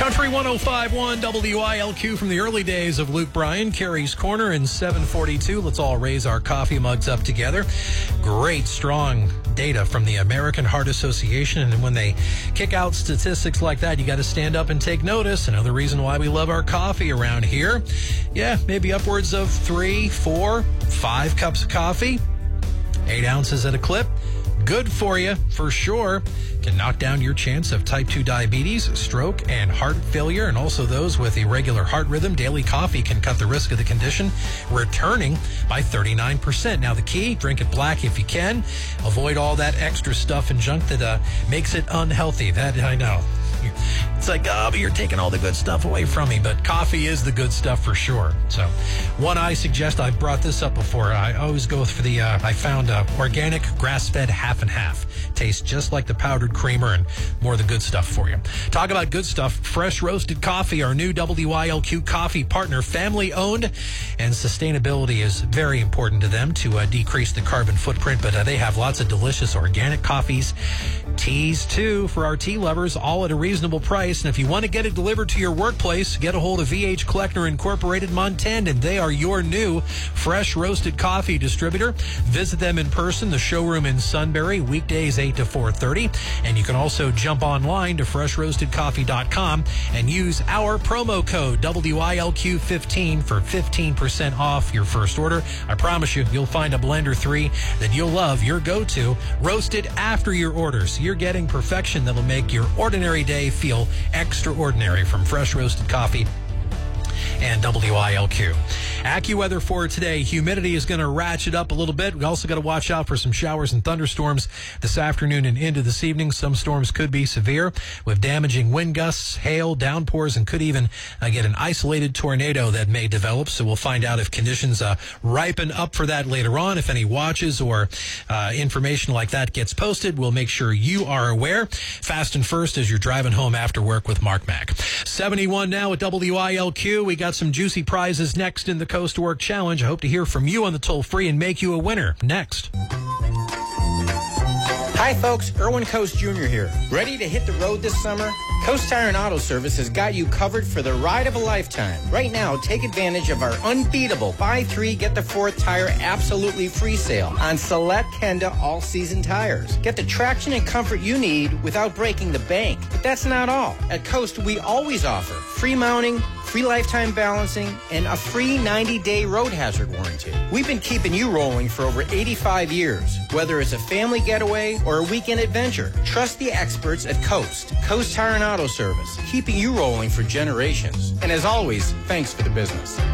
Country 105.1 WILQ from the early days of Luke Bryan, Carrie's Corner in 742. Let's all raise our coffee mugs up together. Great, strong data from the American Heart Association. And when they kick out statistics like that, you got to stand up and take notice. Another reason why we love our coffee around here. Yeah, maybe upwards of 3, 4, 5 cups of coffee, 8 ounces at a clip. Good for you, for sure. Can knock down your chance of type 2 diabetes, stroke, and heart failure, and also those with irregular heart rhythm. Daily coffee can cut the risk of the condition returning by 39%. Now, the key, drink it black if you can. Avoid all that extra stuff and junk that makes it unhealthy. That I know. It's like, oh, but you're taking all the good stuff away from me. But coffee is the good stuff for sure. So one I suggest, I've brought this up before. I always go for the, I found organic grass-fed half and half. Tastes just like the powdered creamer and more of the good stuff for you. Talk about good stuff. Fresh Roasted Coffee, our new WILQ coffee partner, family owned, and sustainability is very important to them to decrease the carbon footprint. But they have lots of delicious organic coffees, teas too, for our tea lovers, all at a reasonable price. And if you want to get it delivered to your workplace, get a hold of VH Kleckner Incorporated Montandon. They are your new fresh roasted coffee distributor. Visit them in person, the showroom in Sunbury, weekdays 8 to 4:30. And you can also jump online to freshroastedcoffee.com and use our promo code WILQ15 for 15% off your first order. I promise you'll find a blender 3 that you'll love, your go-to, roasted after your orders. You're getting perfection that'll make your ordinary day feel extraordinary from Fresh Roasted Coffee and WILQ. AccuWeather for today. Humidity is going to ratchet up a little bit. We also got to watch out for some showers and thunderstorms this afternoon and into this evening. Some storms could be severe with damaging wind gusts, hail, downpours, and could even get an isolated tornado that may develop. So we'll find out if conditions ripen up for that later on. If any watches or information like that gets posted, we'll make sure you are aware. Fast and first as you're driving home after work with Mark Mack. 71 now at WILQ. We got some juicy prizes next in the Coast to Work Challenge. I hope to hear from you on the toll-free and make you a winner next. Hi folks, Erwin Coast Jr. here. Ready to hit the road this summer? Coast Tire and Auto Service has got you covered for the ride of a lifetime. Right now, take advantage of our unbeatable buy 3, get the 4th tire absolutely free sale on select Kenda all-season tires. Get the traction and comfort you need without breaking the bank. But that's not all. At Coast, we always offer free mounting, free lifetime balancing, and a free 90-day road hazard warranty. We've been keeping you rolling for over 85 years. Whether it's a family getaway or a weekend adventure, trust the experts at Coast. Coast Tire and Auto Service, keeping you rolling for generations. And as always, thanks for the business.